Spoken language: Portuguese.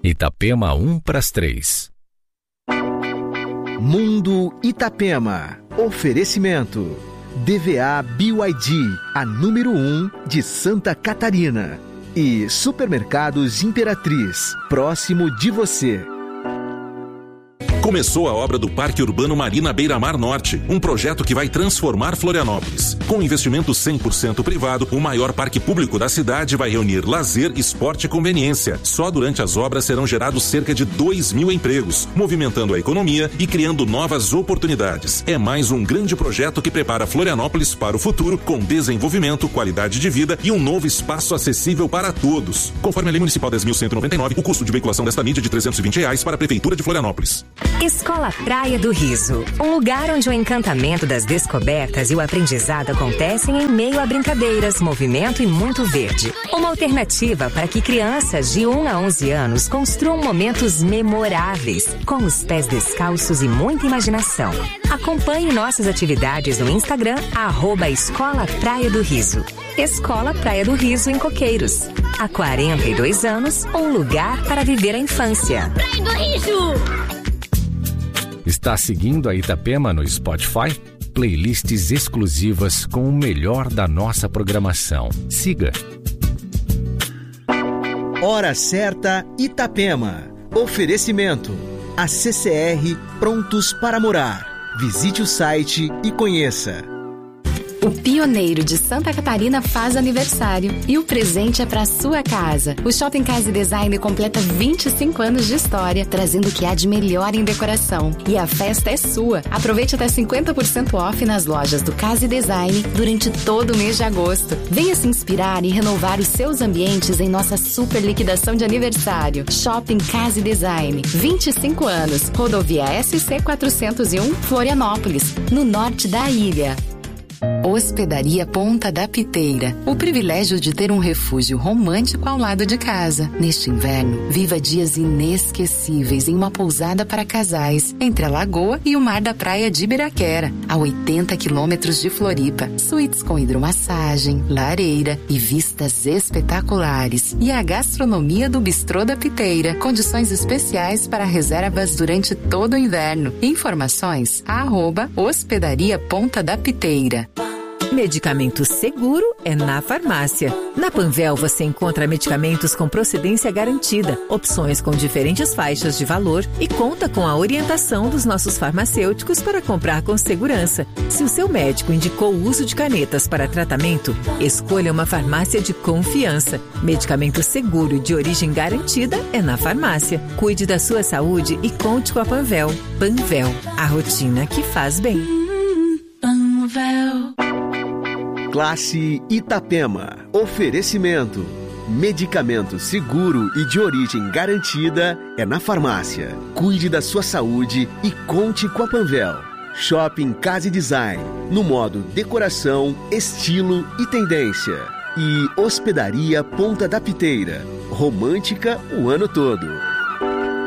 Itapema 1/3. Mundo Itapema. Oferecimento. DVA BYD, a número 1 de Santa Catarina. E Supermercados Imperatriz, próximo de você. Começou a obra do Parque Urbano Marina Beira-Mar Norte, um projeto que vai transformar Florianópolis. Com investimento 100% privado, o maior parque público da cidade vai reunir lazer, esporte e conveniência. Só durante as obras serão gerados cerca de 2.000 empregos, movimentando a economia e criando novas oportunidades. É mais um grande projeto que prepara Florianópolis para o futuro, com desenvolvimento, qualidade de vida e um novo espaço acessível para todos. Conforme a Lei Municipal 10.199, o custo de veiculação desta mídia é de R$320 para a Prefeitura de Florianópolis. Escola Praia do Riso, um lugar onde o encantamento das descobertas e o aprendizado acontecem em meio a brincadeiras, movimento e muito verde. Uma alternativa para que crianças de 1 a 11 anos construam momentos memoráveis, com os pés descalços e muita imaginação. Acompanhe nossas atividades no Instagram, @Escola Praia do Riso. Escola Praia do Riso em Coqueiros. Há 42 anos, um lugar para viver a infância. Praia do Riso! Está seguindo a Itapema no Spotify? Playlists exclusivas com o melhor da nossa programação. Siga. Hora certa Itapema. Oferecimento. A CCR prontos para morar. Visite o site e conheça. O pioneiro de Santa Catarina faz aniversário e o presente é para sua casa. O Shopping Casa e Design completa 25 anos de história, trazendo o que há de melhor em decoração. E a festa é sua. Aproveite até 50% off nas lojas do Casa e Design durante todo o mês de agosto. Venha se inspirar e renovar os seus ambientes em nossa super liquidação de aniversário. Shopping Casa e Design, 25 anos. Rodovia SC 401, Florianópolis, no norte da ilha. Hospedaria Ponta da Piteira. O privilégio de ter um refúgio romântico ao lado de casa. Neste inverno, viva dias inesquecíveis em uma pousada para casais, entre a lagoa e o mar da praia de Ibiraquera, a 80 quilômetros de Floripa. Suítes com hidromassagem, lareira e vistas espetaculares. E a gastronomia do Bistrô da Piteira. Condições especiais para reservas durante todo o inverno. Informações, @Hospedaria Ponta da Piteira. Medicamento seguro é na farmácia. Na Panvel você encontra medicamentos com procedência garantida, opções com diferentes faixas de valor e conta com a orientação dos nossos farmacêuticos para comprar com segurança. Se o seu médico indicou o uso de canetas para tratamento, escolha uma farmácia de confiança. Medicamento seguro e de origem garantida é na farmácia. Cuide da sua saúde e conte com a Panvel. Panvel, a rotina que faz bem. Panvel. Classe Itapema. Oferecimento. Medicamento seguro e de origem garantida é na farmácia. Cuide da sua saúde e conte com a Panvel. Shopping Casa e Design, no modo decoração, estilo e tendência. E Hospedaria Ponta da Piteira, romântica o ano todo.